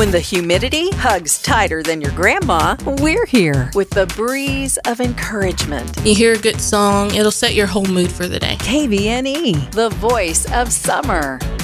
When the humidity hugs tighter than your grandma, we're here with the breeze of encouragement. You hear a good song, it'll set your whole mood for the day. KVNE, the voice of summer.